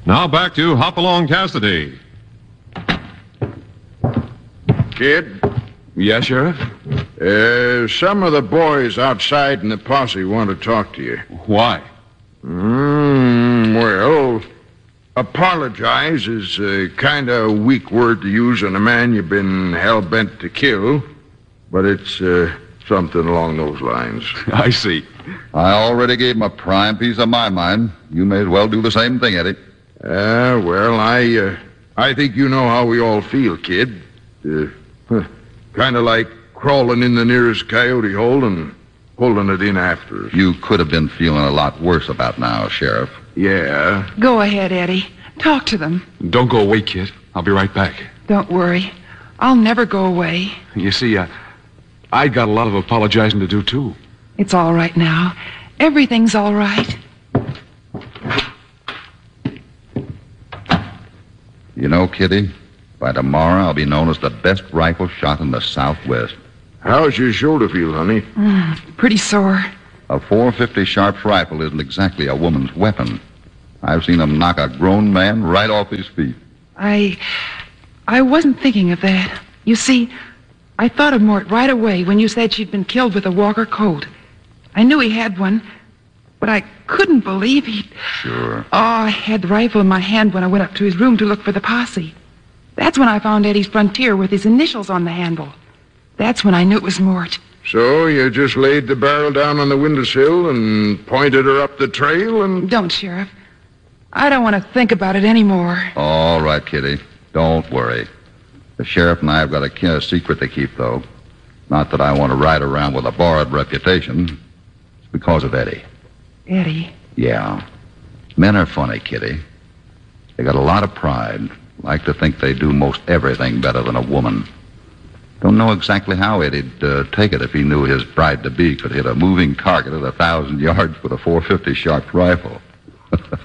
Now back to Hopalong Cassidy. Kid, Yes, Sheriff? some of the boys outside in the posse want to talk to you. Why? Well, apologize is a kind of weak word to use on a man you've been hell-bent to kill, but it's something along those lines. I see. I already gave him a prime piece of my mind. You may as well do the same thing, Eddie. Well, I think you know how we all feel, kid. Kind of like crawling in the nearest coyote hole and pulling it in after us. You could have been feeling a lot worse about now, Sheriff. Yeah. Go ahead, Eddie. Talk to them. Don't go away, kid. I'll be right back. Don't worry. I'll never go away. You see, I got a lot of apologizing to do, too. It's all right now. Everything's all right. You know, Kitty, by tomorrow I'll be known as the best rifle shot in the Southwest. How's your shoulder feel, honey? Pretty sore. A .450 Sharps rifle isn't exactly a woman's weapon. I've seen them knock a grown man right off his feet. I wasn't thinking of that. You see, I thought of Mort right away when you said she'd been killed with a Walker Colt. I knew he had one, but I couldn't believe he'd... Sure. Oh, I had the rifle in my hand when I went up to his room to look for the posse. That's when I found Eddie's Frontier with his initials on the handle. That's when I knew it was Mort. So you just laid the barrel down on the windowsill and pointed her up the trail and... Don't, Sheriff. I don't want to think about it anymore. All right, Kitty. Don't worry. The sheriff and I have got a secret to keep, though. Not that I want to ride around with a borrowed reputation. It's because of Eddie. Eddie? Yeah. Men are funny, Kitty. They got a lot of pride. Like to think they do most everything better than a woman. Don't know exactly how Eddie'd take it if he knew his bride-to-be could hit a moving target at 1,000 yards with a .450 Sharps rifle.